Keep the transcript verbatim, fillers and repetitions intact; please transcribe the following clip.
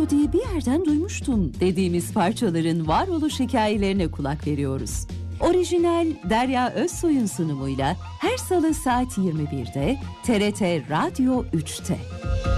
melodiyi bir yerden duymuştum dediğimiz parçaların varoluş hikayelerine kulak veriyoruz. Orijinal Derya Özsoy'un sunumuyla her salı saat yirmi birde T R T Radyo üçte.